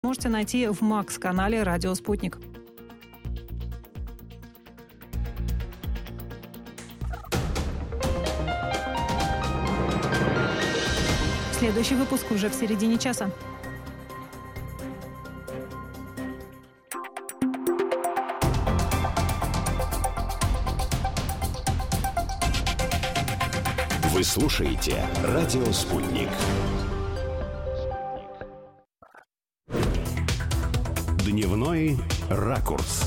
можете найти в МАКС-канале «Радио Спутник». Следующий выпуск уже в середине часа. Вы слушаете «Радио Спутник». Дневной ракурс.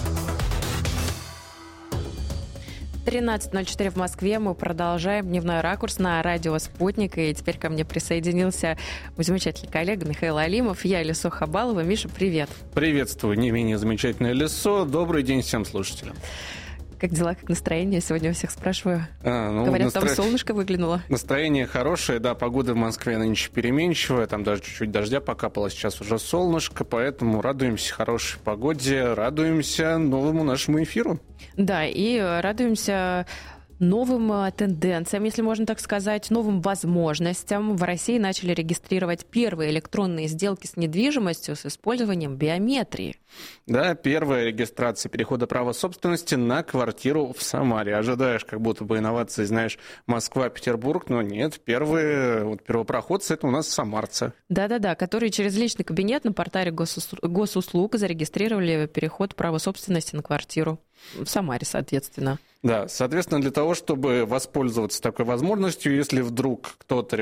13:04 в Москве. Мы продолжаем дневной ракурс на радио «Спутник». И теперь ко мне присоединился мой замечательный коллега Михаил Алимов. Я Лисо Хабалова. Миша, привет. Приветствую, не менее замечательное Лисо. Добрый день всем слушателям. Как дела, как настроение? Сегодня у всех спрашиваю. Говорят, там солнышко выглянуло. Настроение хорошее, да, погода в Москве нынче переменчивая, там даже чуть-чуть дождя покапало, сейчас уже солнышко, поэтому радуемся хорошей погоде, радуемся новому нашему эфиру. Да, и радуемся новым тенденциям, если можно так сказать, новым возможностям. В России начали регистрировать первые электронные сделки с недвижимостью с использованием биометрии. Да, первая регистрация перехода права собственности на квартиру в Самаре. Ожидаешь, как будто бы инновации, знаешь, Москва, Петербург, но нет, первые первопроходцы — это у нас самарцы. Да-да-да, которые через личный кабинет на портале госуслуг зарегистрировали переход права собственности на квартиру в Самаре, соответственно. Да, соответственно, для того, чтобы воспользоваться такой возможностью, если вдруг кто-то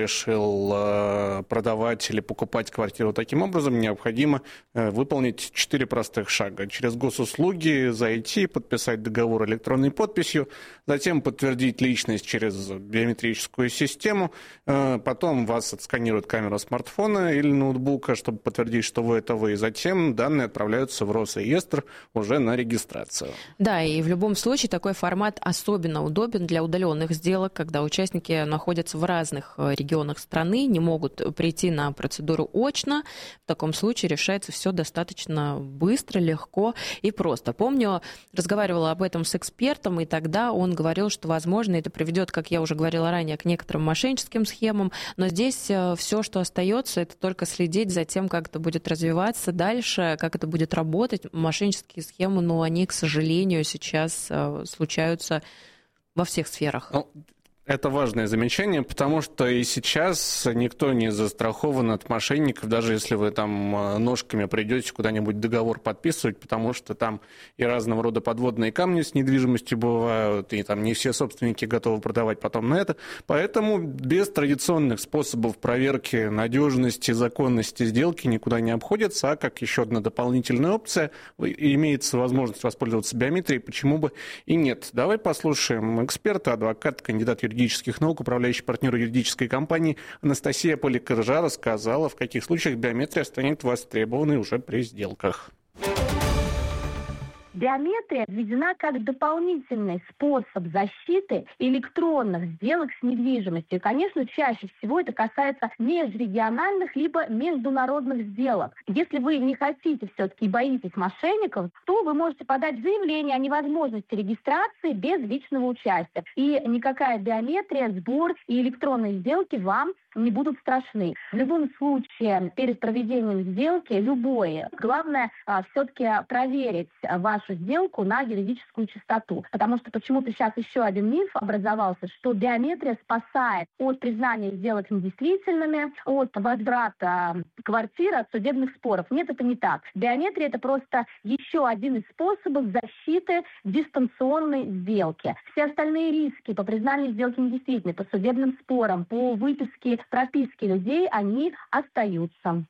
решил продавать или покупать квартиру таким образом, необходимо выполнить 4 простых шага. Через госуслуги зайти, подписать договор электронной подписью, затем подтвердить личность через биометрическую систему, потом вас отсканирует камера смартфона или ноутбука, чтобы подтвердить, что это вы, и затем данные отправляются в Росреестр уже на регистрацию. Да, и в любом случае такой формат особенно удобен для удаленных сделок, когда участники находятся в разных регионах страны, не могут прийти на процедуру очно. В таком случае решается все достаточно быстро, легко и просто. Помню, разговаривала об этом с экспертом, и тогда он говорил, что, возможно, это приведет, как я уже говорила ранее, к некоторым мошенническим схемам, но здесь все, что остается, это только следить за тем, как это будет развиваться дальше, как это будет работать. Мошеннические схемы, но они, к сожалению, сейчас случаются во всех сферах. Это важное замечание, потому что и сейчас никто не застрахован от мошенников, даже если вы там ножками придете куда-нибудь договор подписывать, потому что там и разного рода подводные камни с недвижимостью бывают, и там не все собственники готовы продавать потом на это. Поэтому без традиционных способов проверки надежности, законности сделки никуда не обходится, а как еще одна дополнительная опция, имеется возможность воспользоваться биометрией, почему бы и нет. Давай послушаем эксперта, адвоката, кандидата юридических наук, управляющий партнер юридической компании Анастасия Поликаржа рассказала, в каких случаях биометрия станет востребованной уже при сделках. Биометрия введена как дополнительный способ защиты электронных сделок с недвижимостью. И, конечно, чаще всего это касается межрегиональных либо международных сделок. Если вы не хотите все-таки и боитесь мошенников, то вы можете подать заявление о невозможности регистрации без личного участия. И никакая биометрия, сбор и электронные сделки вам не будут страшны. В любом случае, перед проведением сделки, любой, главное все-таки проверить вашу сделку на юридическую чистоту. Потому что почему-то сейчас еще один миф образовался, что биометрия спасает от признания сделок недействительными, от возврата квартиры, от судебных споров. Нет, это не так. Биометрия — это просто еще один из способов защиты дистанционной сделки. Все остальные риски по признанию сделки недействительной, по судебным спорам, по выписке прописки людей, они остаются.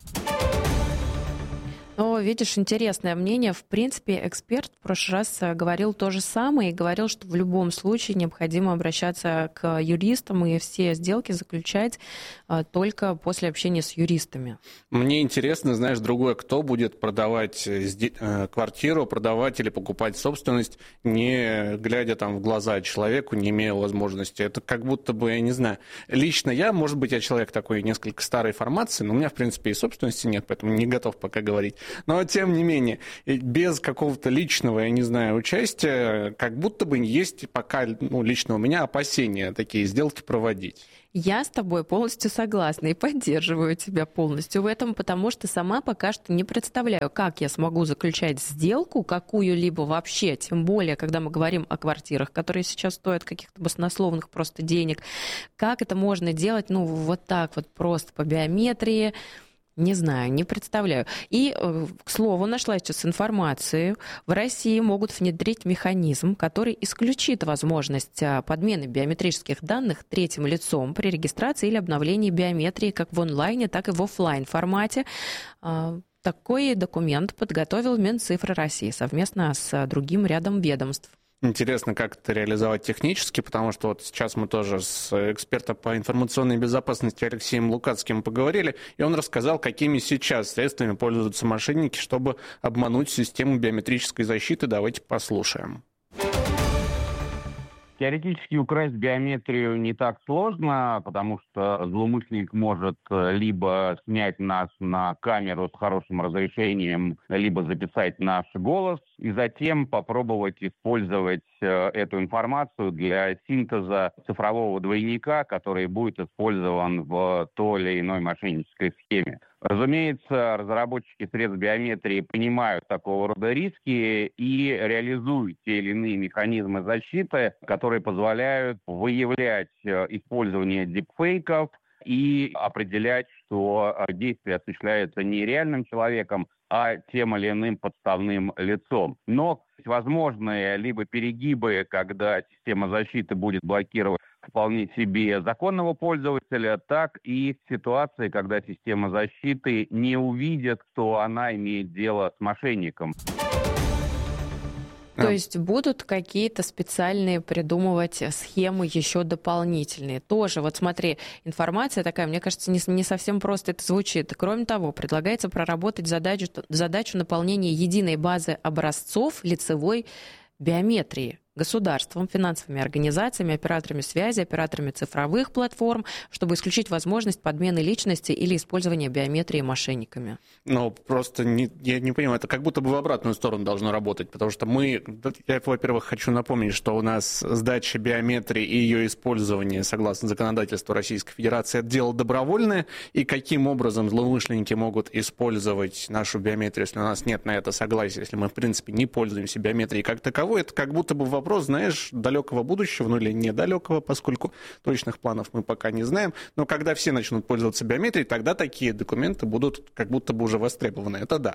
Но, видишь, интересное мнение. В принципе, эксперт в прошлый раз говорил то же самое и говорил, что в любом случае необходимо обращаться к юристам и все сделки заключать только после общения с юристами. Мне интересно, знаешь, другое, кто будет продавать квартиру, продавать или покупать собственность, не глядя там в глаза человеку, не имея возможности. Это как будто бы, я не знаю, лично я, может быть, я человек такой несколько старой формации, но у меня, в принципе, и собственности нет, поэтому не готов пока говорить. Но, тем не менее, без какого-то личного, я не знаю, участия, как будто бы есть пока, лично у меня опасения такие сделки проводить. Я с тобой полностью согласна и поддерживаю тебя полностью в этом, потому что сама пока что не представляю, как я смогу заключать сделку какую-либо вообще, тем более, когда мы говорим о квартирах, которые сейчас стоят каких-то баснословных просто денег. Как это можно делать, вот так вот просто по биометрии? Не знаю, не представляю. И, к слову, нашла сейчас информацию. В России могут внедрить механизм, который исключит возможность подмены биометрических данных третьим лицом при регистрации или обновлении биометрии как в онлайне, так и в офлайн формате. Такой документ подготовил Минцифры России совместно с другим рядом ведомств. Интересно, как это реализовать технически, потому что вот сейчас мы тоже с экспертом по информационной безопасности Алексеем Лукацким поговорили, и он рассказал, какими сейчас средствами пользуются мошенники, чтобы обмануть систему биометрической защиты. Давайте послушаем. Теоретически украсть биометрию не так сложно, потому что злоумышленник может либо снять нас на камеру с хорошим разрешением, либо записать наш голос, и затем попробовать использовать эту информацию для синтеза цифрового двойника, который будет использован в той или иной мошеннической схеме. Разумеется, разработчики средств биометрии понимают такого рода риски и реализуют те или иные механизмы защиты, которые позволяют выявлять использование дипфейков и определять, что действие осуществляется не реальным человеком, а тем или иным подставным лицом. Но возможны либо перегибы, когда система защиты будет блокировать вполне себе законного пользователя, так и ситуации, когда система защиты не увидит, что она имеет дело с мошенником. То есть будут какие-то специальные придумывать схемы еще дополнительные. Тоже, вот смотри, информация такая, мне кажется, не совсем просто это звучит. Кроме того, предлагается проработать задачу наполнения единой базы образцов лицевой биометрии государством, финансовыми организациями, операторами связи, операторами цифровых платформ, чтобы исключить возможность подмены личности или использования биометрии мошенниками. Просто я не понимаю, это как будто бы в обратную сторону должно работать, потому что я, во-первых, хочу напомнить, что у нас сдача биометрии и ее использование, согласно законодательству Российской Федерации, это дело добровольное, и каким образом злоумышленники могут использовать нашу биометрию, если у нас нет на это согласия, если мы, в принципе, не пользуемся биометрией как таковой, это как будто бы вопрос, знаешь, далекого будущего, или недалекого, поскольку точных планов мы пока не знаем. Но когда все начнут пользоваться биометрией, тогда такие документы будут как будто бы уже востребованы. Это да.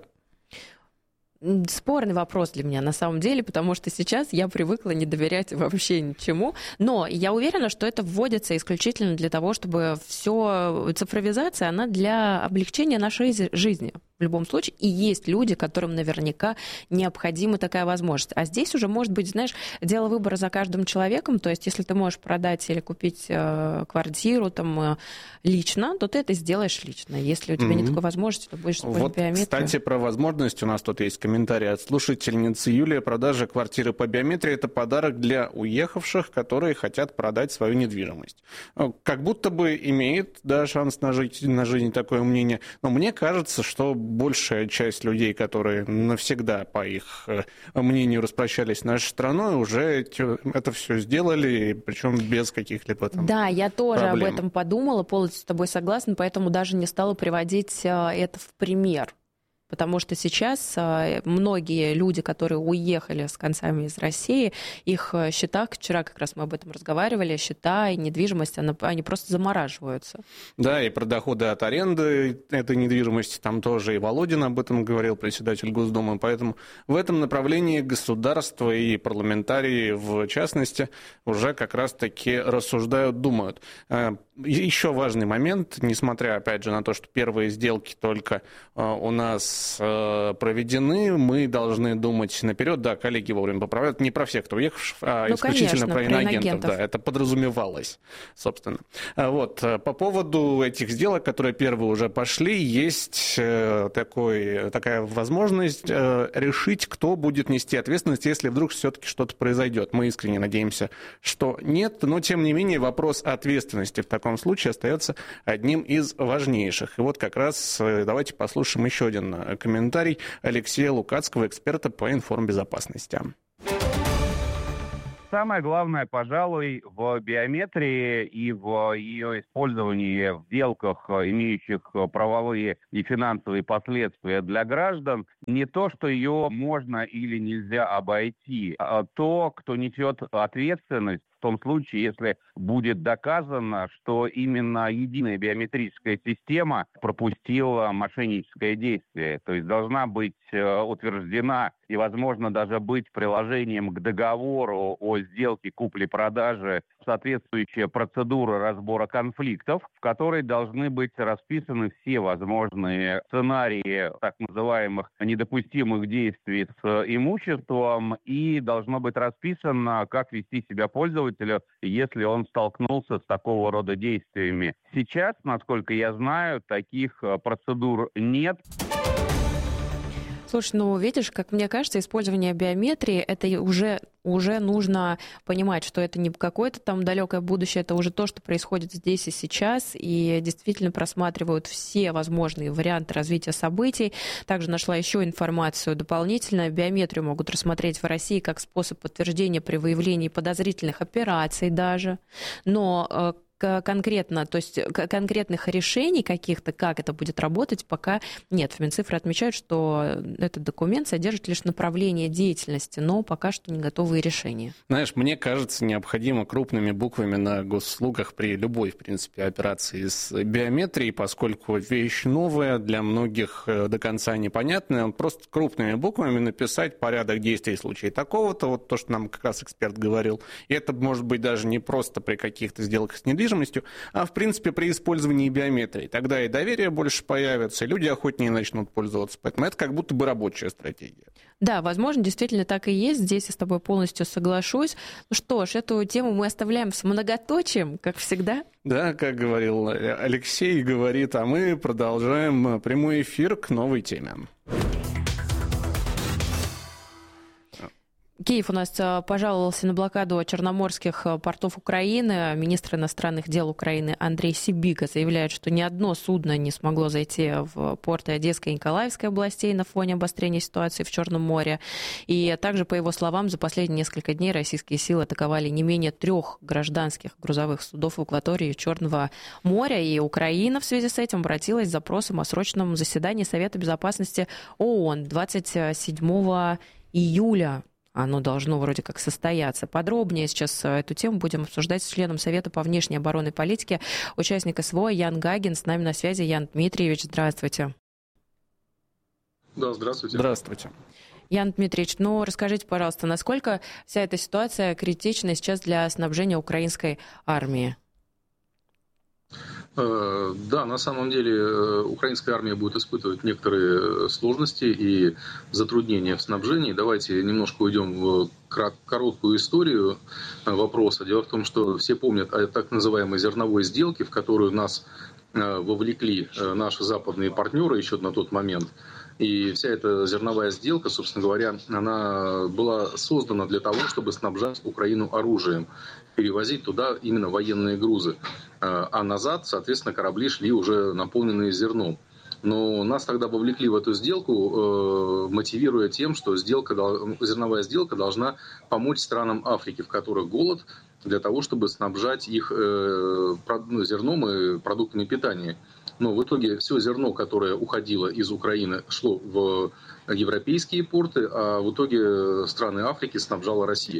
Спорный вопрос для меня на самом деле, потому что сейчас я привыкла не доверять вообще ничему, но я уверена, что это вводится исключительно для того, чтобы все цифровизация, она для облегчения нашей жизни. В любом случае, и есть люди, которым наверняка необходима такая возможность. А здесь уже может быть, знаешь, дело выбора за каждым человеком. То есть, если ты можешь продать или купить квартиру там лично, то ты это сделаешь лично. Если у тебя нет такой возможности, то будешь использовать биометрию. Кстати, про возможность. У нас тут есть комментарий от слушательницы Юлии. Продажа квартиры по биометрии – это подарок для уехавших, которые хотят продать свою недвижимость. Как будто бы имеет, шанс на жизнь такое мнение. Но мне кажется, что большая часть людей, которые навсегда, по их мнению, распрощались с нашей страной, уже это все сделали, причем без каких-либо там Да, я тоже проблем. Об этом подумала, полностью с тобой согласна, поэтому даже не стала приводить это в пример. Потому что сейчас многие люди, которые уехали с концами из России, их счета, вчера как раз мы об этом разговаривали, счета и недвижимость, они просто замораживаются. Да, и про доходы от аренды этой недвижимости там тоже и Володин об этом говорил, председатель Госдумы. Поэтому в этом направлении государство и парламентарии, в частности, уже как раз-таки рассуждают, думают. Еще важный момент, несмотря, опять же, на то, что первые сделки только у нас проведены, мы должны думать наперед. Да, коллеги вовремя поправляют. Не про всех, кто уехал, а исключительно, конечно, про иноагентов. Да, это подразумевалось, собственно. По поводу этих сделок, которые первые уже пошли, есть такая возможность решить, кто будет нести ответственность, если вдруг все-таки что-то произойдет. Мы искренне надеемся, что нет, но, тем не менее, вопрос ответственности в таком таком случае остается одним из важнейших. И вот как раз давайте послушаем еще один комментарий Алексея Лукацкого, эксперта по информбезопасности. Самое главное, пожалуй, в биометрии и в ее использовании в сделках, имеющих правовые и финансовые последствия для граждан, не то, что ее можно или нельзя обойти, а то, кто несет ответственность в том случае, если будет доказано, что именно единая биометрическая система пропустила мошенническое действие. То есть должна быть утверждена и, возможно, даже быть приложением к договору о сделке купли-продажи соответствующая процедура разбора конфликтов, в которой должны быть расписаны все возможные сценарии так называемых недопустимых действий с имуществом, и должно быть расписано, как вести себя пользователю, если он столкнулся с такого рода действиями. Сейчас, насколько я знаю, таких процедур нет. Слушай, ну видишь, как мне кажется, использование биометрии, это уже нужно понимать, что это не какое-то там далекое будущее, это уже то, что происходит здесь и сейчас, и действительно просматривают все возможные варианты развития событий. Также нашла еще информацию дополнительно. Биометрию могут рассмотреть в России как способ подтверждения при выявлении подозрительных операций даже, но конкретно, то есть конкретных решений каких-то, как это будет работать, пока нет. В Минцифры отмечают, что этот документ содержит лишь направление деятельности, но пока что не готовые решения. Знаешь, мне кажется, необходимо крупными буквами на госуслугах при любой, в принципе, операции с биометрией, поскольку вещь новая, для многих до конца непонятная, просто крупными буквами написать порядок действий в случае такого-то, вот то, что нам как раз эксперт говорил. И это может быть даже не просто при каких-то сделках с недвижимостью, а в принципе при использовании биометрии. Тогда и доверие больше появится, и люди охотнее начнут пользоваться. Поэтому это как будто бы рабочая стратегия. Да, возможно, действительно так и есть. Здесь я с тобой полностью соглашусь. Ну что ж, эту тему мы оставляем с многоточием, как всегда. Да, как говорил Алексей, говорит, а мы продолжаем прямой эфир к новой теме. Киев у нас пожаловался на блокаду черноморских портов Украины. Министр иностранных дел Украины Андрей Сибига заявляет, что ни одно судно не смогло зайти в порты Одесской и Николаевской областей на фоне обострения ситуации в Черном море. И также, по его словам, за последние несколько дней российские силы атаковали не менее 3 гражданских грузовых судов в акватории Черного моря. И Украина в связи с этим обратилась с запросом о срочном заседании Совета безопасности ООН 27 июля. Оно должно вроде как состояться. Подробнее сейчас эту тему будем обсуждать с членом Совета по внешней оборонной политике, участник СВО Ян Гагин. С нами на связи. Ян Дмитриевич, здравствуйте. Да, здравствуйте. Здравствуйте. Ян Дмитриевич, ну расскажите, пожалуйста, насколько вся эта ситуация критична сейчас для снабжения украинской армии? Да, на самом деле украинская армия будет испытывать некоторые сложности и затруднения в снабжении. Давайте немножко уйдем в короткую историю вопроса. Дело в том, что все помнят о так называемой зерновой сделке, в которую нас вовлекли наши западные партнеры еще на тот момент. И вся эта зерновая сделка, собственно говоря, она была создана для того, чтобы снабжать Украину оружием, перевозить туда именно военные грузы. А назад, соответственно, корабли шли уже наполненные зерном. Но нас тогда вовлекли в эту сделку, мотивируя тем, что зерновая сделка должна помочь странам Африки, в которых голод, для того, чтобы снабжать их зерном и продуктами питания. Но в итоге все зерно, которое уходило из Украины, шло в европейские порты, а в итоге страны Африки снабжала Россия.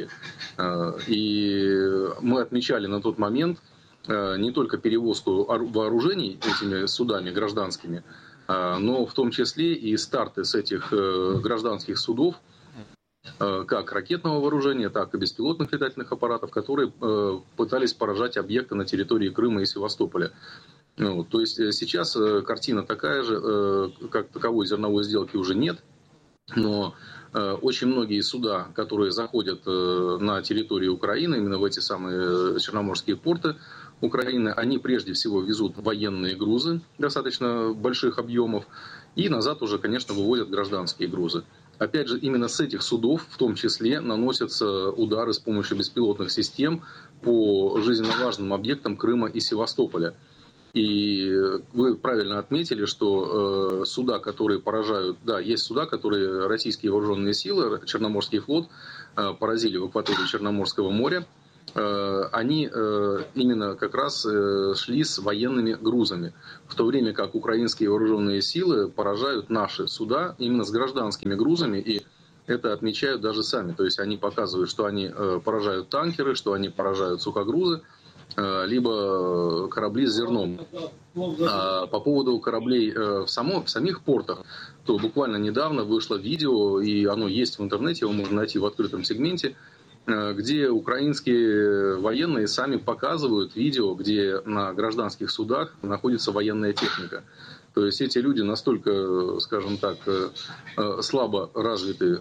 И мы отмечали на тот момент не только перевозку вооружений этими судами гражданскими, но в том числе и старты с этих гражданских судов, как ракетного вооружения, так и беспилотных летательных аппаратов, которые пытались поражать объекты на территории Крыма и Севастополя. То есть сейчас картина такая же, как таковой зерновой сделки уже нет, но очень многие суда, которые заходят на территорию Украины, именно в эти самые черноморские порты Украины, они прежде всего везут военные грузы достаточно больших объемов и назад уже, конечно, выводят гражданские грузы. опять же, именно с этих судов в том числе наносятся удары с помощью беспилотных систем по жизненно важным объектам Крыма и Севастополя. И вы правильно отметили, что суда, которые поражают... Да, есть суда, которые российские вооруженные силы, Черноморский флот, поразили в акватории Черноморского моря. Они именно как раз шли с военными грузами, в то время как украинские вооруженные силы поражают наши суда именно с гражданскими грузами, и это отмечают даже сами. То есть они показывают, что они поражают танкеры, что они поражают сухогрузы, либо корабли с зерном. А по поводу кораблей в самих портах, то буквально недавно вышло видео, и оно есть в интернете, его можно найти в открытом сегменте, где украинские военные сами показывают видео, где на гражданских судах находится военная техника. То есть эти люди настолько, скажем так, слабо развиты,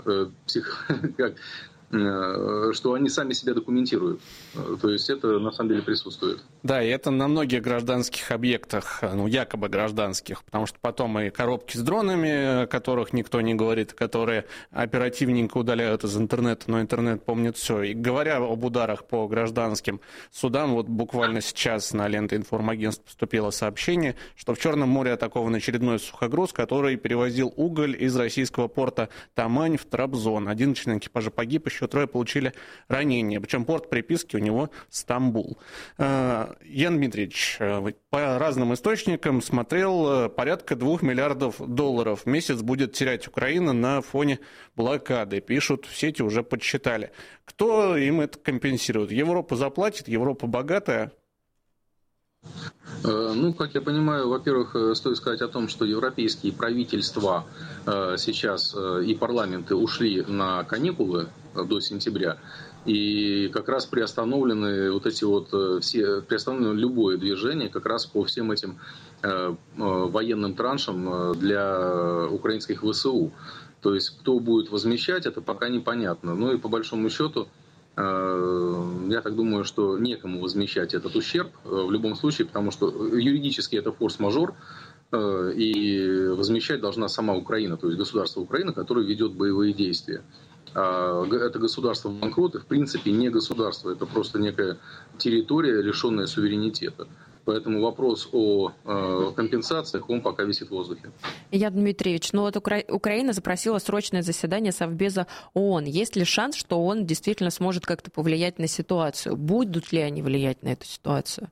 что они сами себя документируют. То есть это на самом деле присутствует. Да, и это на многих гражданских объектах, якобы гражданских, потому что потом и коробки с дронами, о которых никто не говорит, которые оперативненько удаляют из интернета, но интернет помнит все. И говоря об ударах по гражданским судам, вот буквально сейчас на ленте информагентства поступило сообщение, что в Черном море атакован очередной сухогруз, который перевозил уголь из российского порта Тамань в Трабзон. 1 член экипажа погиб, еще 3 получили ранения. Причем порт приписки у него Стамбул. Ян Дмитриевич, по разным источникам смотрел, порядка $2 миллиардов в месяц будет терять Украина на фоне блокады. Пишут, в сети уже подсчитали. Кто им это компенсирует? Европа заплатит, Европа богатая? Как я понимаю, во-первых, стоит сказать о том, что европейские правительства сейчас и парламенты ушли на каникулы до сентября. И как раз приостановлены приостановлено любое движение как раз по всем этим военным траншам для украинских ВСУ. То есть кто будет возмещать, это пока непонятно. Ну и по большому счету, я так думаю, что некому возмещать этот ущерб в любом случае, потому что юридически это форс-мажор, и возмещать должна сама Украина, то есть государство Украина, которое ведет боевые действия. Это государство банкрот, в принципе, не государство, это просто некая территория, лишенная суверенитета. Поэтому вопрос о компенсациях, он пока висит в воздухе. Ян Дмитриевич, Украина запросила срочное заседание Совбеза ООН. Есть ли шанс, что ООН действительно сможет как-то повлиять на ситуацию? Будут ли они влиять на эту ситуацию?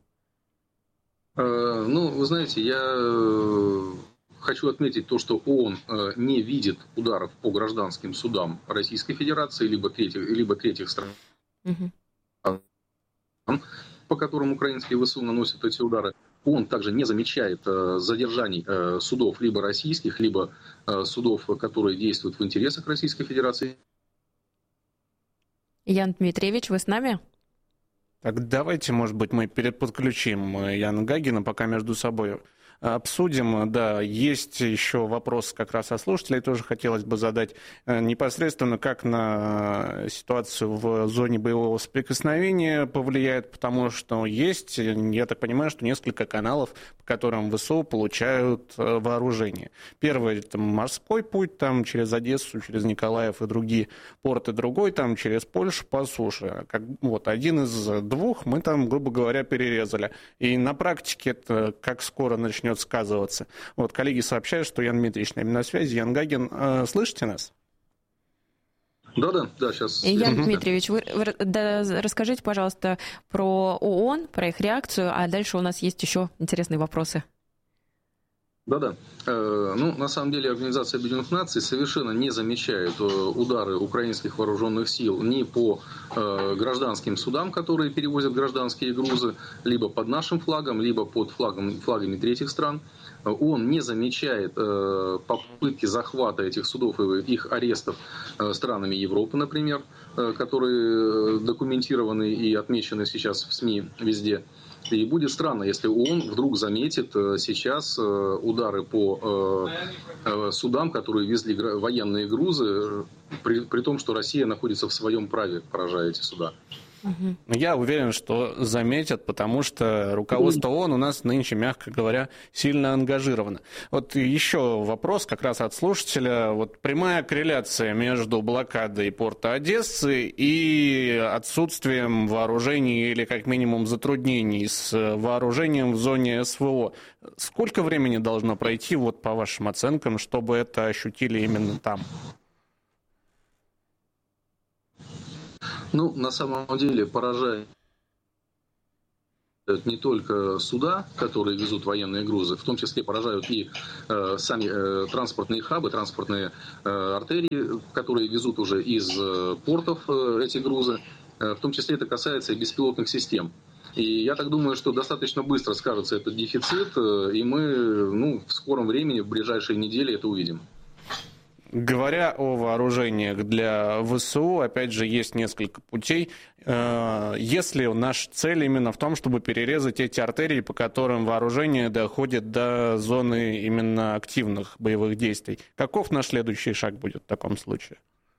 Вы знаете, я хочу отметить то, что ООН не видит ударов по гражданским судам Российской Федерации, либо третьих стран. По которым украинские ВСУ наносят эти удары. Он также не замечает задержаний судов либо российских, либо судов, которые действуют в интересах Российской Федерации. Ян Дмитриевич, вы с нами? Так давайте, может быть, мы подключим Яна Гагина, пока между собой обсудим. Да, есть еще вопрос как раз от слушателей, тоже хотелось бы задать непосредственно, как на ситуацию в зоне боевого соприкосновения повлияет, потому что есть, я так понимаю, что несколько каналов, по которым ВСУ получают вооружение. Первый — это морской путь, там через Одессу, через Николаев и другие порты, другой там через Польшу по суше. Один из 2 мы там, грубо говоря, перерезали. И на практике это как скоро начнет сказываться. Коллеги сообщают, что Ян Дмитриевич с нами на связи. Ян Гагин, слышите нас? Да, сейчас. Ян Дмитриевич, вы расскажите, пожалуйста, про ООН, про их реакцию, а дальше у нас есть еще интересные вопросы. Да. На самом деле Организация Объединенных Наций совершенно не замечает удары украинских вооруженных сил ни по гражданским судам, которые перевозят гражданские грузы, либо под нашим флагом, либо под флагами третьих стран. Он не замечает попытки захвата этих судов и их арестов странами Европы, например, которые документированы и отмечены сейчас в СМИ везде. И будет странно, если ООН вдруг заметит сейчас удары по судам, которые везли военные грузы, при том, что Россия находится в своем праве, поражая эти суда. Я уверен, что заметят, потому что руководство ООН у нас нынче, мягко говоря, сильно ангажировано. Вот еще вопрос как раз от слушателя. Вот прямая корреляция между блокадой порта Одессы и отсутствием вооружений или как минимум затруднений с вооружением в зоне СВО. Сколько времени должно пройти, вот по вашим оценкам, чтобы это ощутили именно там? Ну, на самом деле поражает не только суда, которые везут военные грузы, в том числе поражают и сами транспортные хабы, транспортные артерии, которые везут уже из портов эти грузы. В том числе это касается и беспилотных систем. И я так думаю, что достаточно быстро скажется этот дефицит, и мы в скором времени, в ближайшие недели это увидим. Говоря о вооружениях для ВСУ, опять же, есть несколько путей. Если наша цель именно в том, чтобы перерезать эти артерии, по которым вооружение доходит до зоны именно активных боевых действий, каков наш следующий шаг будет в таком случае?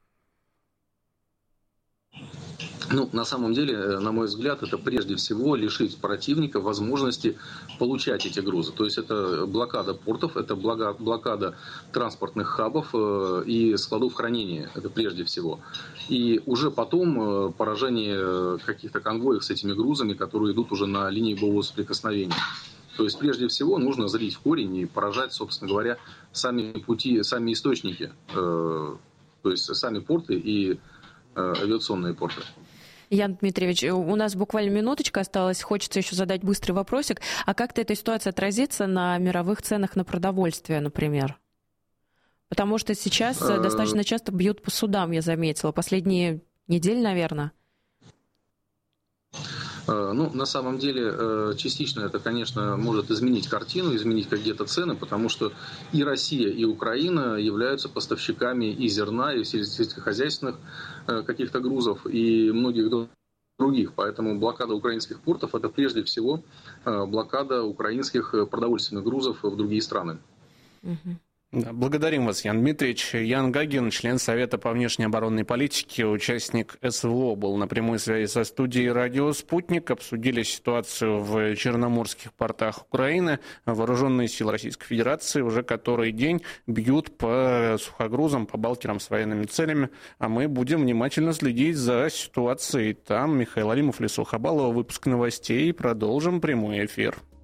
Ну, на самом деле, на мой взгляд, это прежде всего лишить противника возможности получать эти грузы. То есть это блокада портов, это блокада транспортных хабов и складов хранения. Это прежде всего. И уже потом поражение каких-то конвоев с этими грузами, которые идут уже на линии боевого соприкосновения. То есть прежде всего нужно залить в корень и поражать, собственно говоря, сами пути, сами источники. То есть сами порты и авиационные порты. Ян Дмитриевич, у нас буквально минуточка осталась. Хочется еще задать быстрый вопросик. А как-то эта ситуация отразится на мировых ценах на продовольствие, например? Потому что сейчас достаточно часто бьют по судам, я заметила. Последние недели, наверное. Ну, на самом деле, частично это, конечно, может изменить картину, изменить где-то цены, потому что и Россия, и Украина являются поставщиками и зерна, и сельскохозяйственных каких-то грузов, и многих других. Поэтому блокада украинских портов – это прежде всего блокада украинских продовольственных грузов в другие страны. Благодарим вас, Ян Дмитриевич. Ян Гагин, член Совета по внешнеоборонной политике, участник СВО, был на прямой связи со студией «Радио Спутник». Обсудили ситуацию в черноморских портах Украины. Вооруженные силы Российской Федерации уже который день бьют по сухогрузам, по балкерам с военными целями. А мы будем внимательно следить за ситуацией там. Михаил Алимов, Лесо Хабалова, выпуск новостей. Продолжим прямой эфир.